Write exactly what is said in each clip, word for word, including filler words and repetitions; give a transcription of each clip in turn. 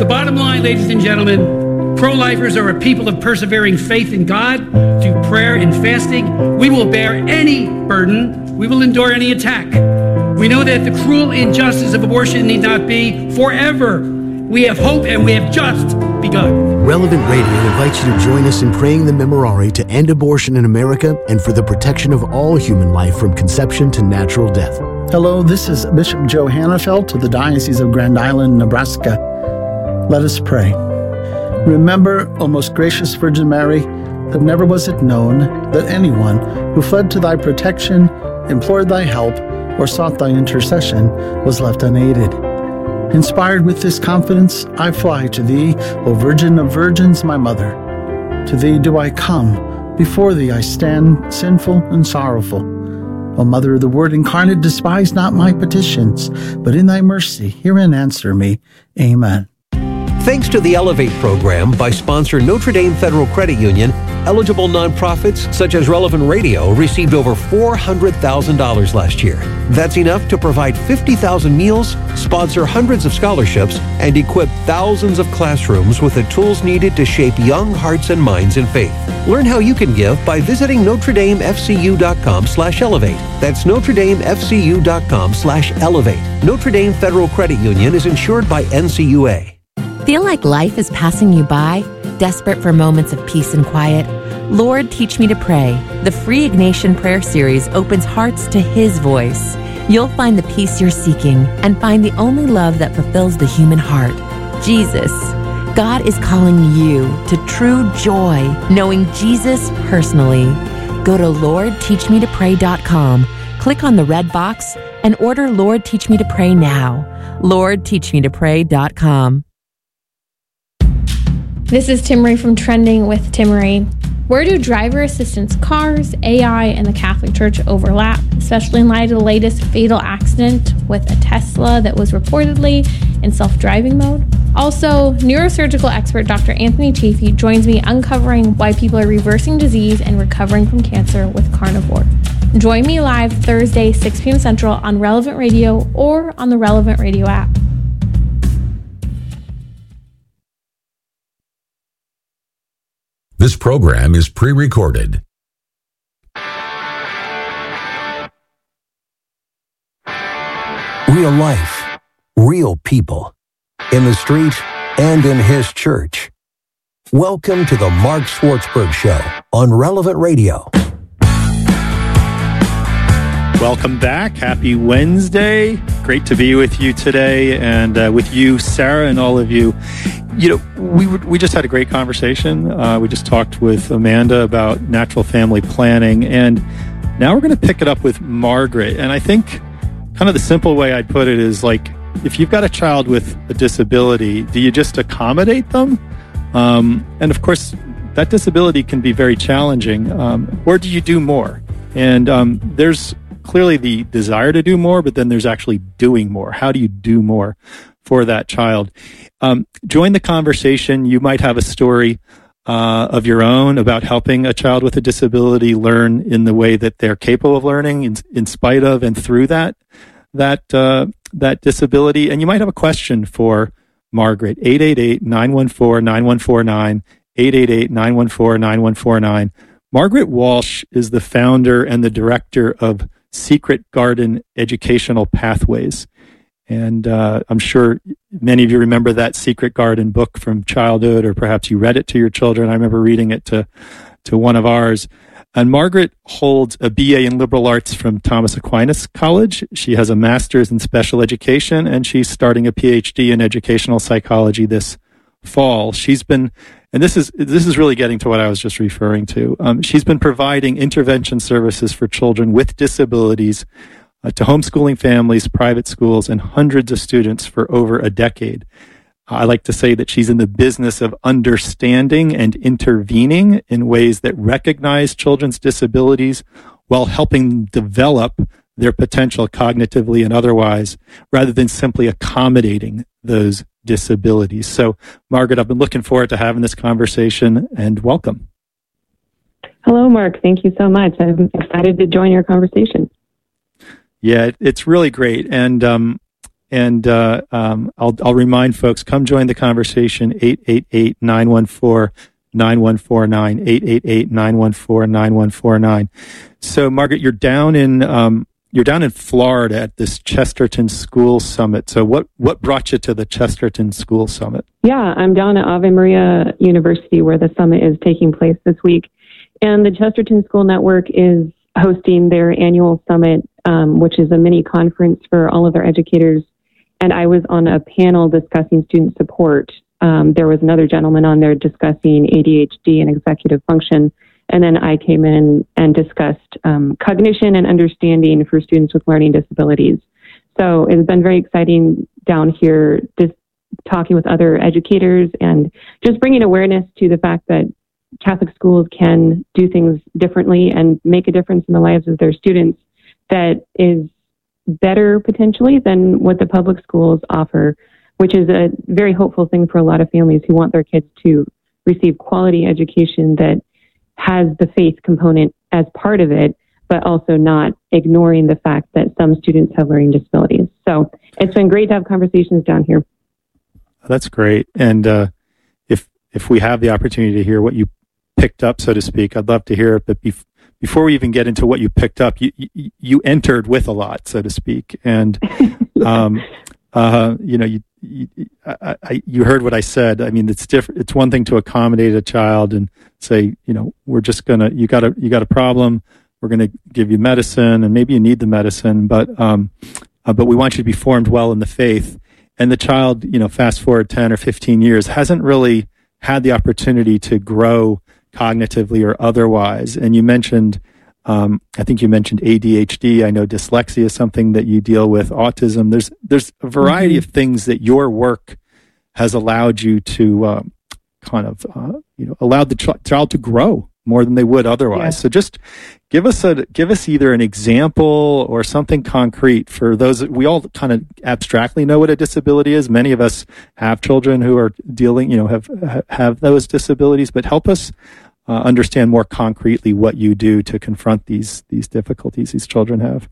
The bottom line, ladies and gentlemen, pro-lifers are a people of persevering faith in God, through prayer and fasting. We will bear any burden. We will endure any attack. We know that the cruel injustice of abortion need not be forever. We have hope, and we have just begun. Relevant Radio invites you to join us in praying the Memorare to end abortion in America and for the protection of all human life from conception to natural death. Hello, this is Bishop Joe Hannafelt of the Diocese of Grand Island, Nebraska. Let us pray. Remember, O most gracious Virgin Mary, that never was it known that anyone who fled to thy protection, implored thy help, or sought thy intercession was left unaided. Inspired with this confidence, I fly to thee, O Virgin of Virgins, my Mother. To thee do I come, before thee I stand, sinful and sorrowful. O Mother of the Word incarnate, despise not my petitions, but in thy mercy hear and answer me. Amen. Thanks to the Elevate program by sponsor Notre Dame Federal Credit Union, eligible nonprofits such as Relevant Radio received over four hundred thousand dollars last year. That's enough to provide fifty thousand meals, sponsor hundreds of scholarships, and equip thousands of classrooms with the tools needed to shape young hearts and minds in faith. Learn how you can give by visiting Notre Dame F C U dot com slash elevate. That's Notre Dame F C U dot com slash elevate. Notre Dame Federal Credit Union is insured by N C U A. Feel like life is passing you by? Desperate for moments of peace and quiet? Lord, Teach Me to Pray. The free Ignatian Prayer Series opens hearts to His voice. You'll find the peace you're seeking and find the only love that fulfills the human heart, Jesus. God is calling you to true joy, knowing Jesus personally. Go to Lord Teach Me to Pray dot com, click on the red box, and order Lord Teach Me to Pray now. Lord Teach Me to Pray dot com. This is Timmerie from Trending with Timmerie. Where do driver assistance cars, A I, and the Catholic Church overlap, especially in light of the latest fatal accident with a Tesla that was reportedly in self-driving mode? Also, neurosurgical expert Doctor Anthony Chafee joins me uncovering why people are reversing disease and recovering from cancer with carnivore. Join me live Thursday, six p.m. Central on Relevant Radio or on the Relevant Radio app. This program is pre-recorded. Real life, real people, in the street and in His church. Welcome to the Mark Schwartzberg Show on Relevant Radio. Welcome back. Happy Wednesday. Great to be with you today, and uh, with you, Sarah, and all of you. You know, we we just had a great conversation. Uh, we just talked with Amanda about natural family planning, and now we're going to pick it up with Margaret. And I think kind of the simple way I'd put it is like, if you've got a child with a disability, do you just accommodate them? Um, and of course, that disability can be very challenging. Um, or do you do more? And um, there's clearly the desire to do more, but then there's actually doing more. How do you do more for that child? Um, join the conversation. You might have a story uh, of your own about helping a child with a disability learn in the way that they're capable of learning, in, in spite of and through that that uh, that disability. And you might have a question for Margaret. eight eight eight, nine one four, nine one four nine, eight eight eight, nine one four, nine one four nine. Margaret Walsh is the founder and the director of Secret Garden Educational Pathways. And uh, I'm sure many of you remember that Secret Garden book from childhood, or perhaps you read it to your children. I remember reading it to, to one of ours. And Margaret holds a B A in liberal arts from Thomas Aquinas College. She has a master's in special education, and she's starting a P H D in educational psychology this fall. She's been, and this is this is really getting to what I was just referring to. Um, she's been providing intervention services for children with disabilities uh, to homeschooling families, private schools, and hundreds of students for over a decade. I like to say that she's in the business of understanding and intervening in ways that recognize children's disabilities while helping them develop their potential cognitively and otherwise, rather than simply accommodating those disabilities. So, Margaret, I've been looking forward to having this conversation, and welcome. Hello, Mark. Thank you so much. I'm excited to join your conversation. Yeah, it's really great. And, um, and uh, um, I'll, I'll remind folks, come join the conversation, eight eight eight, nine one four, nine one four nine, eight eight eight, nine one four, nine one four nine. So, Margaret, you're down in um, you're down in Florida at this Chesterton School Summit. So what, what brought you to the Chesterton School Summit? Yeah, I'm down at Ave Maria University where the summit is taking place this week. And the Chesterton School Network is hosting their annual summit, um, which is a mini conference for all of their educators. And I was on a panel discussing student support. Um, there was another gentleman on there discussing A D H D and executive function. And then I came in and discussed um, cognition and understanding for students with learning disabilities. So it's been very exciting down here, just talking with other educators and just bringing awareness to the fact that Catholic schools can do things differently and make a difference in the lives of their students that is better potentially than what the public schools offer, which is a very hopeful thing for a lot of families who want their kids to receive quality education that has the faith component as part of it, but also not ignoring the fact that some students have learning disabilities. So it's been great to have conversations down here. That's great. And uh, if if we have the opportunity to hear what you picked up, so to speak, I'd love to hear it. But bef- before we even get into what you picked up, you, you, you entered with a lot, so to speak. And, um, uh, you know, you, you, I, I, you heard what I said. I mean, it's different. It's one thing to accommodate a child and say, you know, we're just going to, you got a, you got a problem. We're going to give you medicine, and maybe you need the medicine, but, um, uh, but we want you to be formed well in the faith. And the child, you know, fast forward ten or fifteen years, hasn't really had the opportunity to grow cognitively or otherwise. And you mentioned, um, I think you mentioned A D H D. I know dyslexia is something that you deal with, autism. There's, there's a variety mm-hmm. of things that your work has allowed you to, um, kind of, uh, you know, allowed the ch- child to grow more than they would otherwise. Yeah. So just give us a, give us either an example or something concrete for those that we all kind of abstractly know what a disability is. Many of us have children who are dealing, you know, have, have those disabilities, but help us uh, understand more concretely what you do to confront these, these difficulties these children have.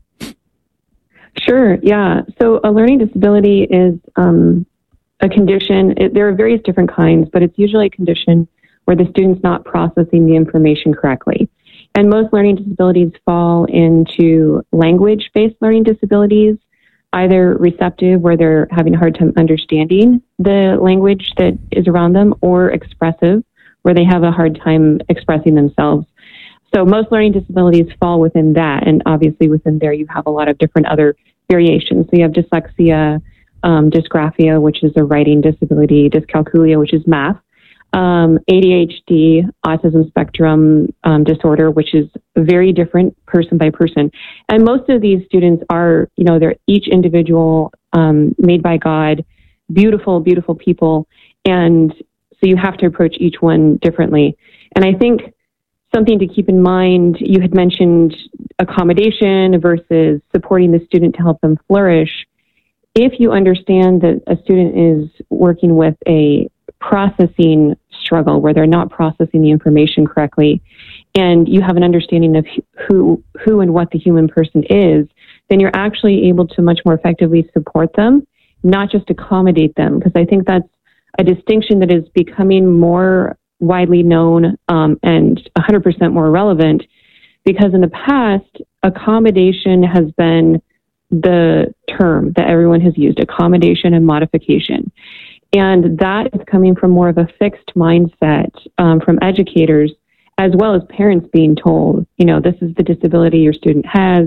Sure. Yeah. So a learning disability is, um, a condition. It, there are various different kinds, but it's usually a condition where the student's not processing the information correctly. And most learning disabilities fall into language-based learning disabilities, either receptive, where they're having a hard time understanding the language that is around them, or expressive, where they have a hard time expressing themselves. So most learning disabilities fall within that, and obviously within there you have a lot of different other variations. So you have dyslexia, um, dysgraphia, which is a writing disability, dyscalculia, which is math, Um, A D H D, autism spectrum um, disorder, which is very different person by person. And most of these students are, you know, they're each individual, um, made by God, beautiful, beautiful people. And so you have to approach each one differently. And I think something to keep in mind, you had mentioned accommodation versus supporting the student to help them flourish. If you understand that a student is working with a processing struggle where they're not processing the information correctly, and you have an understanding of who who and what the human person is, then you're actually able to much more effectively support them, not just accommodate them. Because I think that's a distinction that is becoming more widely known um, and one hundred percent more relevant, because in the past, accommodation has been the term that everyone has used, accommodation and modification. And that is coming from more of a fixed mindset um, from educators, as well as parents being told, you know, this is the disability your student has.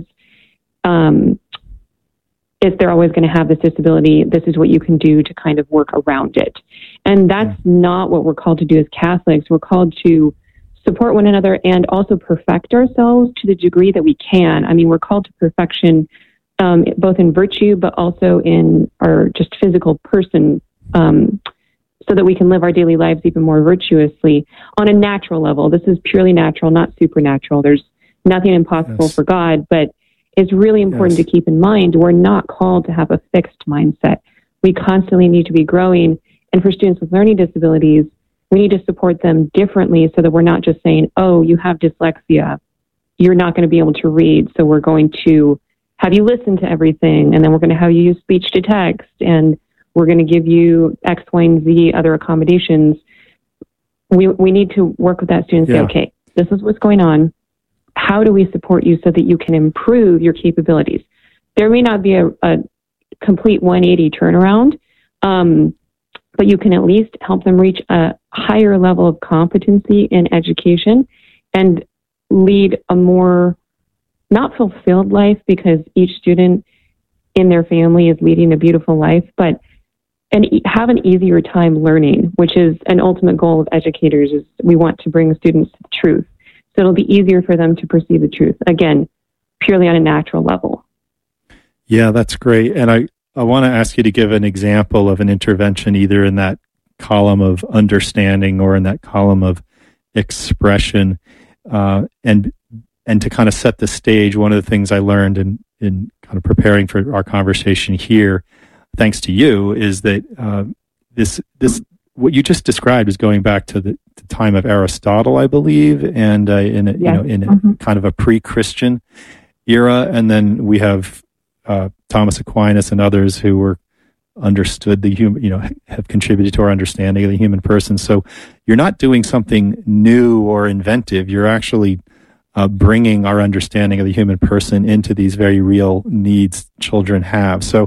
Um, if they're always going to have this disability, this is what you can do to kind of work around it. And that's not what we're called to do as Catholics. We're called to support one another and also perfect ourselves to the degree that we can. I mean, we're called to perfection, um, both in virtue, but also in our just physical person, Um, so that we can live our daily lives even more virtuously on a natural level. This is purely natural, not supernatural. There's nothing impossible yes. for God, but it's really important yes. to keep in mind we're not called to have a fixed mindset. We constantly need to be growing. And for students with learning disabilities, we need to support them differently so that we're not just saying, oh, you have dyslexia, you're not going to be able to read, so we're going to have you listened to everything? And then we're going to have you use speech to text, and we're going to give you X, Y, and Z other accommodations. We we need to work with that student and say, Yeah. okay, this is what's going on. How do we support you so that you can improve your capabilities? There may not be a, a complete one eighty turnaround, um, but you can at least help them reach a higher level of competency in education and lead a more not fulfilled life, because each student in their family is leading a beautiful life, but and e- have an easier time learning, which is an ultimate goal of educators. Is we want to bring students to the truth. So it'll be easier for them to perceive the truth, again, purely on a natural level. Yeah, that's great. And I, I want to ask you to give an example of an intervention either in that column of understanding or in that column of expression. Uh, and and to kind of set the stage, one of the things I learned in, in kind of preparing for our conversation here, thanks to you, is that uh, this this what you just described is going back to the, the time of Aristotle, I believe, and uh, in a, Yes. you know in a, Mm-hmm. kind of a pre-Christian era, and then we have uh, Thomas Aquinas and others who were understood the human, you know, have contributed to our understanding of the human person. So you're not doing something new or inventive. You're actually uh, bringing our understanding of the human person into these very real needs children have. So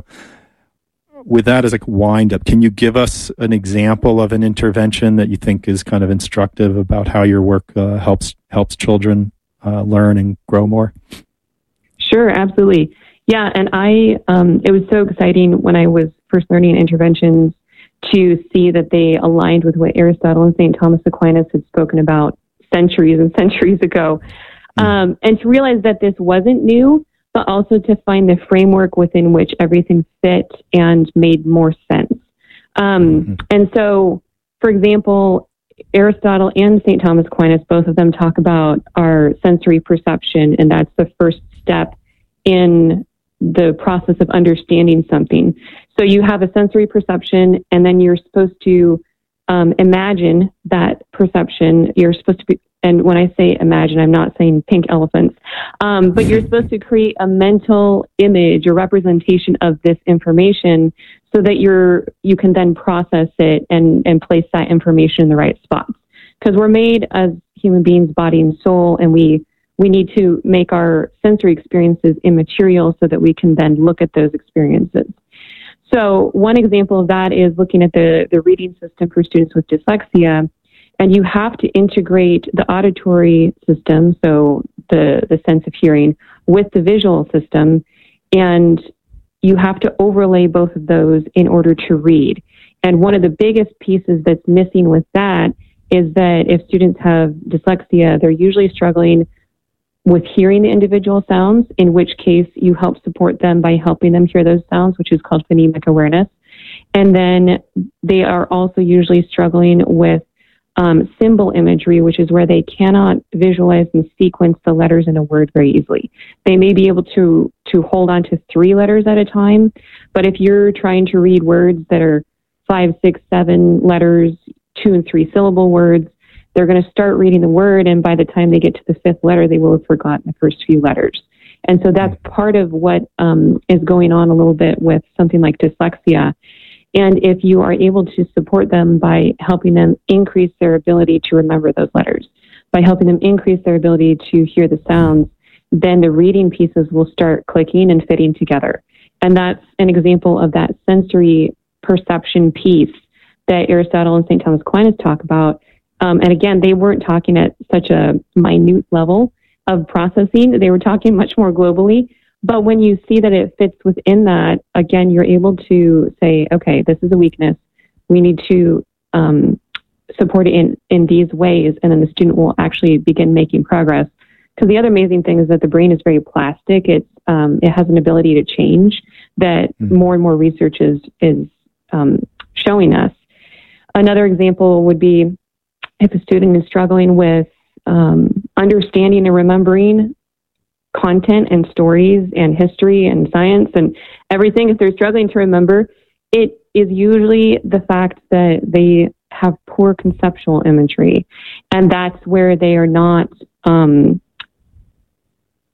with that as a wind up, can you give us an example of an intervention that you think is kind of instructive about how your work uh, helps helps children uh, learn and grow more? Sure, absolutely. Yeah, and I, um, it was so exciting when I was first learning interventions to see that they aligned with what Aristotle and Saint Thomas Aquinas had spoken about centuries and centuries ago. Um, and to realize that this wasn't new, but also to find the framework within which everything fit and made more sense. Um, mm-hmm. And so, for example, Aristotle and Saint Thomas Aquinas, both of them talk about our sensory perception, and that's the first step in the process of understanding something. So you have a sensory perception, and then you're supposed to um, imagine that perception. You're supposed to be, and when I say imagine, I'm not saying pink elephants, um, but you're supposed to create a mental image or representation of this information so that you're you can then process it and, and place that information in the right spots. Because we're made as human beings, body and soul, and we we need to make our sensory experiences immaterial so that we can then look at those experiences. So one example of that is looking at the, the reading system for students with dyslexia. And you have to integrate the auditory system, so the, the sense of hearing, with the visual system. And you have to overlay both of those in order to read. And one of the biggest pieces that's missing with that is that if students have dyslexia, they're usually struggling with hearing the individual sounds, in which case you help support them by helping them hear those sounds, which is called phonemic awareness. And then they are also usually struggling with um, symbol imagery, which is where they cannot visualize and sequence the letters in a word very easily. They may be able to, to hold on to three letters at a time, but if you're trying to read words that are five, six, seven letters, two and three syllable words, they're going to start reading the word, and by the time they get to the fifth letter, they will have forgotten the first few letters. And so that's part of what um, is going on a little bit with something like dyslexia. And if you are able to support them by helping them increase their ability to remember those letters, by helping them increase their ability to hear the sounds, then the reading pieces will start clicking and fitting together. And that's an example of that sensory perception piece that Aristotle and Saint Thomas Aquinas talk about. Um, and again, they weren't talking at such a minute level of processing. They were talking much more globally. But when you see that it fits within that, again, you're able to say, okay, this is a weakness. We need to um, support it in, in these ways. And then the student will actually begin making progress. Because the other amazing thing is that the brain is very plastic. It's, um, it has an ability to change that mm-hmm. more and more research is, is um, showing us. Another example would be if a student is struggling with um, understanding and remembering content and stories and history and science and everything, if they're struggling to remember, it is usually the fact that they have poor conceptual imagery. And that's where they are not um,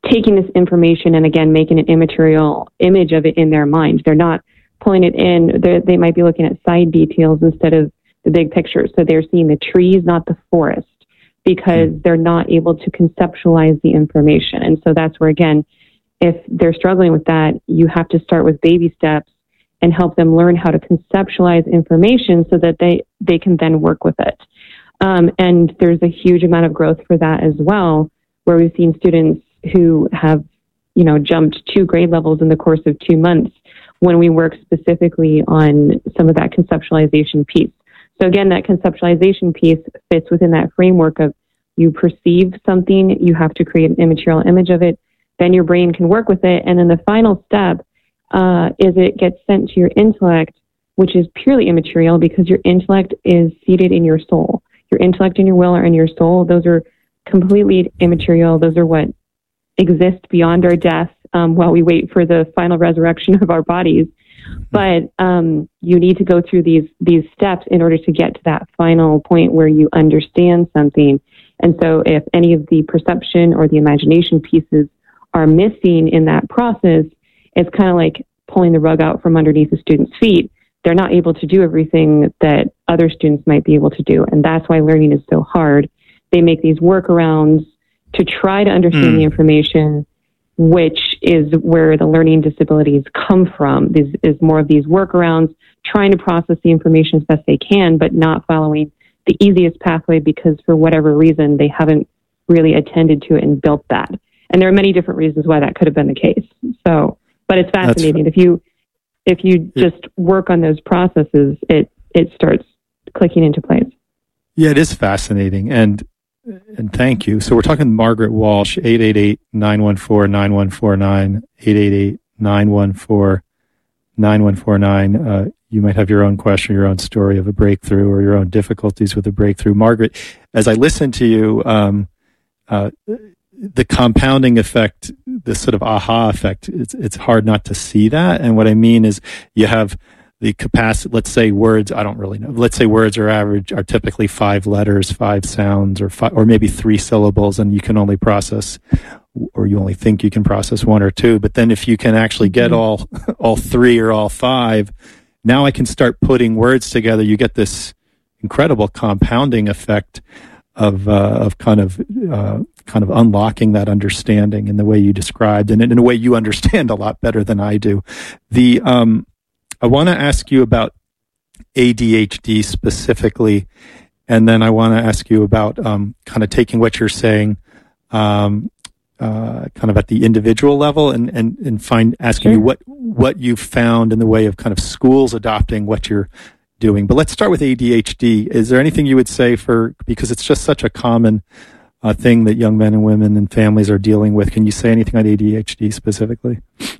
taking this information and again making an immaterial image of it in their mind. They're not pulling it in. They're, they might be looking at side details instead of the big picture. So they're seeing the trees, not the forest, because they're not able to conceptualize the information. And so that's where, again, if they're struggling with that, you have to start with baby steps and help them learn how to conceptualize information so that they, they can then work with it. Um, and there's a huge amount of growth for that as well, where we've seen students who have, you know, jumped two grade levels in the course of two months when we work specifically on some of that conceptualization piece. So again, that conceptualization piece fits within that framework of you perceive something, you have to create an immaterial image of it, then your brain can work with it. And then the final step uh, is it gets sent to your intellect, which is purely immaterial because your intellect is seated in your soul. Your intellect and your will are in your soul. Those are completely immaterial. Those are what exist beyond our death um, while we wait for the final resurrection of our bodies. But um, you need to go through these these steps in order to get to that final point where you understand something. And so if any of the perception or the imagination pieces are missing in that process, it's kind of like pulling the rug out from underneath the student's feet. They're not able to do everything that other students might be able to do. And that's why learning is so hard. They make these workarounds to try to understand mm. the information, which is where the learning disabilities come from. This is more of these workarounds, trying to process the information as best they can, but not following the easiest pathway because for whatever reason, they haven't really attended to it and built that. And there are many different reasons why that could have been the case. So, but it's fascinating. If you, if you just work on those processes, it, it starts clicking into place. Yeah, it is fascinating. And, and thank you. So we're talking Margaret Walsh, eight eight eight, nine one four, nine one four nine, eight eight eight, nine one four, nine one four nine. Uh, you might have your own question, your own story of a breakthrough or your own difficulties with a breakthrough. Margaret, as I listen to you, um, uh, the compounding effect, this sort of aha effect, it's, it's hard not to see that. And what I mean is you have the capacity, let's say words, I don't really know. Let's say words are average, are typically five letters, five sounds, or five, or maybe three syllables, and you can only process, or you only think you can process one or two. But then if you can actually get all, all three or all five, now I can start putting words together. You get this incredible compounding effect of, uh, of kind of, uh, kind of unlocking that understanding in the way you described, and in a way you understand a lot better than I do. The, um, I want to ask you about A D H D specifically, and then I want to ask you about um, kind of taking what you're saying um, uh, kind of at the individual level and, and, and find asking sure. you what, what you've found in the way of kind of schools adopting what you're doing. But let's start with A D H D. Is there anything you would say for, because it's just such a common uh, thing that young men and women and families are dealing with. Can you say anything on A D H D specifically?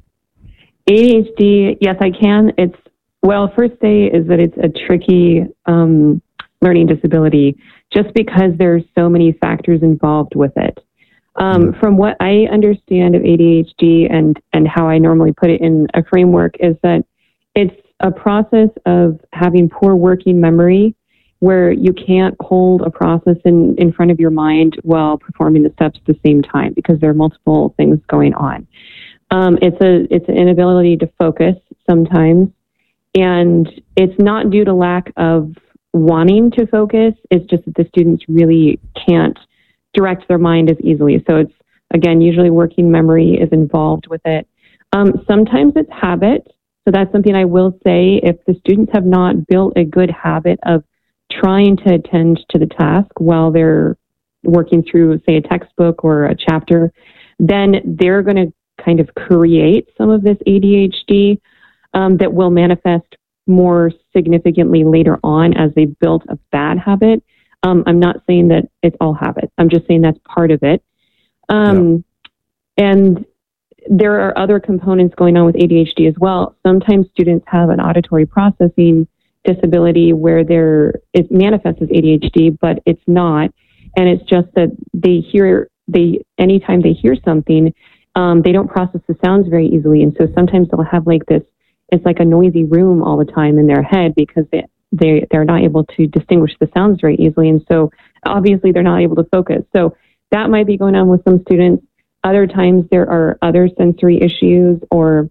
A D H D, yes, I can. It's, well, first say is that it's a tricky um, learning disability just because there's so many factors involved with it. Um, mm-hmm. From what I understand of A D H D and, and how I normally put it in a framework is that it's a process of having poor working memory where you can't hold a process in, in front of your mind while performing the steps at the same time because there are multiple things going on. Um, it's a it's an inability to focus sometimes, and it's not due to lack of wanting to focus. It's just that the students really can't direct their mind as easily. So it's, again, usually working memory is involved with it. Um, sometimes it's habit. So that's something I will say. If the students have not built a good habit of trying to attend to the task while they're working through, say, a textbook or a chapter, then they're going to kind of create some of this A D H D um, that will manifest more significantly later on as they build a bad habit. Um, I'm not saying that it's all habit. I'm just saying that's part of it. Um, yeah. And there are other components going on with A D H D as well. Sometimes students have an auditory processing disability where there it manifests as A D H D, but it's not. And it's just that they hear, they anytime they hear something, Um, they don't process the sounds very easily. And so sometimes they'll have like this, it's like a noisy room all the time in their head because they, they, they're not able to distinguish the sounds very easily. And so obviously they're not able to focus. So that might be going on with some students. Other times there are other sensory issues or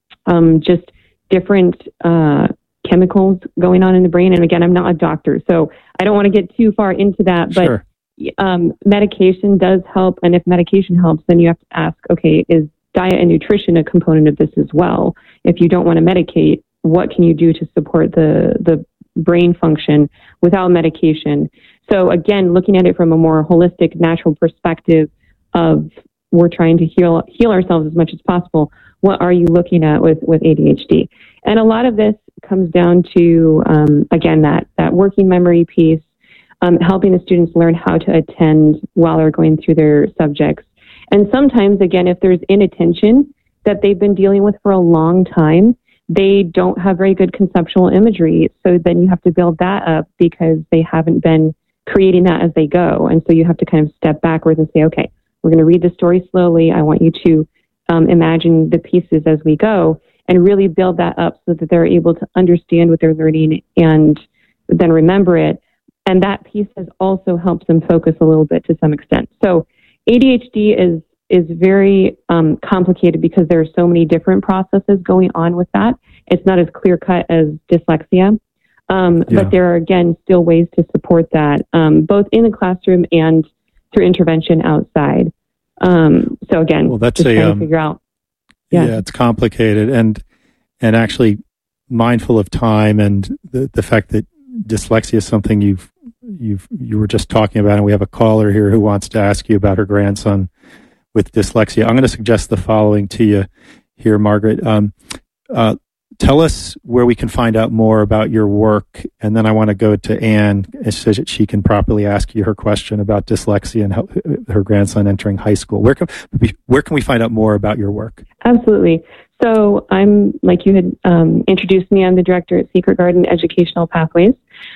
um, just different uh, chemicals going on in the brain. And again, I'm not a doctor, so I don't want to get too far into that, but Sure. um, medication does help. And if medication helps, then you have to ask, okay, is diet and nutrition a component of this as well? If you don't want to medicate, what can you do to support the, the brain function without medication? So again, looking at it from a more holistic, natural perspective of we're trying to heal heal ourselves as much as possible. What are you looking at with, with A D H D? And a lot of this comes down to, um, again, that, that working memory piece, um, helping the students learn how to attend while they're going through their subjects. And sometimes, again, if there's inattention that they've been dealing with for a long time, they don't have very good conceptual imagery. So then you have to build that up because they haven't been creating that as they go. And so you have to kind of step backwards and say, okay, we're going to read the story slowly. I want you to um, imagine the pieces as we go and really build that up so that they're able to understand what they're learning and then remember it. And that piece has also helps them focus a little bit to some extent. So A D H D is is very um, complicated because there are so many different processes going on with that. It's not as clear-cut as dyslexia. Um, Yeah. But there are, again, still ways to support that, um, both in the classroom and through intervention outside. Um, so again, Well, that's just a, trying um, to figure out. Yeah. Yeah. It's complicated and and actually mindful of time and the, the fact that dyslexia is something you've you've you were just talking about, and we have a caller here who wants to ask you about her grandson with dyslexia. I'm going to suggest the following to you here, Margaret. Um, uh, tell us where we can find out more about your work, and then I want to go to Anne so that she can properly ask you her question about dyslexia and how, her grandson entering high school. Where can where can we find out more about your work? Absolutely. So I'm, like you had um, introduced me, I'm the director at Secret Garden Educational Pathways.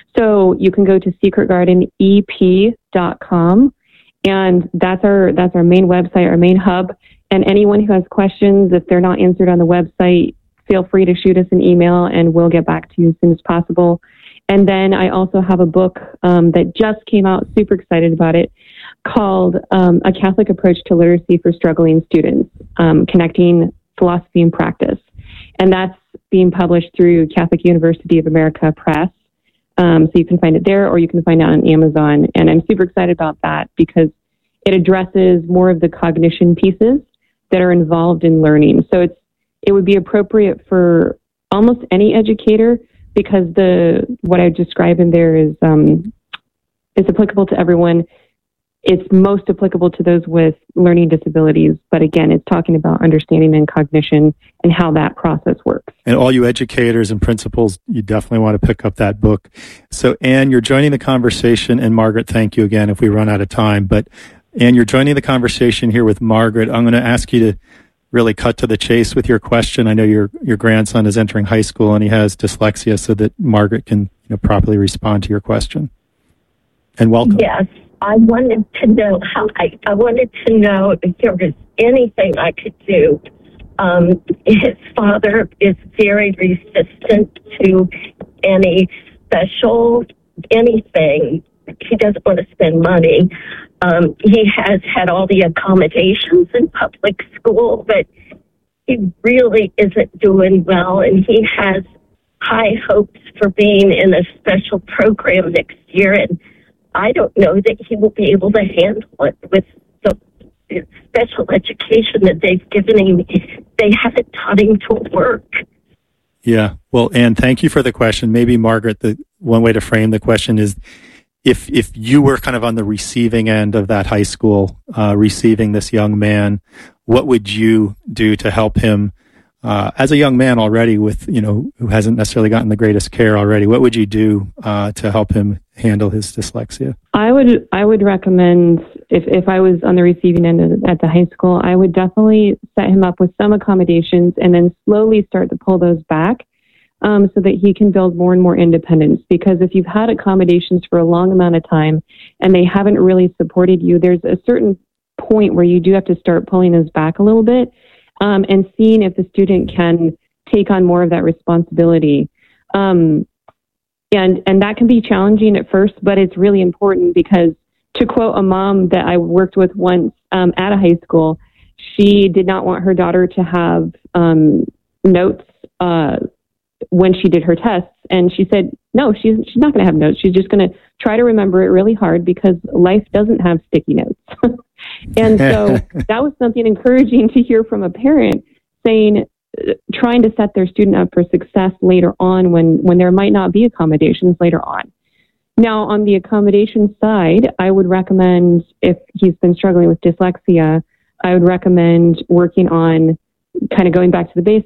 So you can go to secret garden e p dot com, and that's our that's our main website, our main hub. And anyone who has questions, if they're not answered on the website, feel free to shoot us an email, and we'll get back to you as soon as possible. And then I also have a book um, that just came out, super excited about it, called um, A Catholic Approach to Literacy for Struggling Students, um, Connecting Philosophy and Practice. And that's being published through Catholic University of America Press. Um, so you can find it there, or you can find it on Amazon. And I'm super excited about that because it addresses more of the cognition pieces that are involved in learning. So it's it would be appropriate for almost any educator because the what I describe in there is um, is applicable to everyone. It's most applicable to those with learning disabilities. But again, it's talking about understanding and cognition and how that process works. And all you educators and principals, you definitely want to pick up that book. So, Anne, you're joining the conversation. And Margaret, thank you again if we run out of time. But, Anne, you're joining the conversation here with Margaret. I'm going to ask you to really cut to the chase with your question. I know your your grandson is entering high school and he has dyslexia, so that Margaret can you know, properly respond to your question. And welcome. Yes. I wanted to know how I, I wanted to know if there was anything I could do. Um, his father is very resistant to any special anything. He doesn't want to spend money. Um, he has had all the accommodations in public school, but he really isn't doing well, and he has high hopes for being in a special program next year, and I don't know that he will be able to handle it with the special education that they've given him. They haven't taught him to work. Yeah. Well, Anne, thank you for the question. Maybe, Margaret, the one way to frame the question is if if you were kind of on the receiving end of that high school, uh, receiving this young man, what would you do to help him uh, as a young man already with, you know, who hasn't necessarily gotten the greatest care already? What would you do uh, to help him handle his dyslexia? I would I would recommend, if, if I was on the receiving end of, at the high school, I would definitely set him up with some accommodations and then slowly start to pull those back um, so that he can build more and more independence. Because if you've had accommodations for a long amount of time and they haven't really supported you, there's a certain point where you do have to start pulling those back a little bit um, and seeing if the student can take on more of that responsibility. Um, And and that can be challenging at first, but it's really important because, to quote a mom that I worked with once um, at a high school, she did not want her daughter to have um, notes uh, when she did her tests. And she said, no, she's, she's not going to have notes. She's just going to try to remember it really hard because life doesn't have sticky notes. And so that was something encouraging to hear from a parent saying, uh, trying to set their student up for success later on when, when there might not be accommodations later on. Now, on the accommodation side, I would recommend, if he's been struggling with dyslexia, I would recommend working on kind of going back to the basics